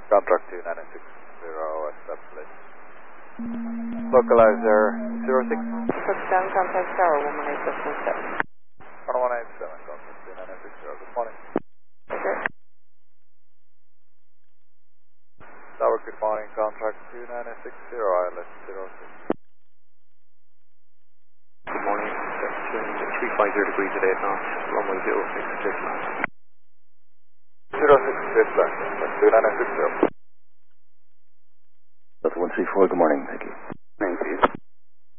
Contract 2960 established. Localizer 06. Touchdown, contact tower 118.7. 1187, contract 2960, good morning. Okay. Tower, good morning, contract 2960, ILS 06. Good morning, section 350 degrees at 8 knots, runway 06, clear to land. 06, clear to land, 2960. Delta 134, good morning, thank you.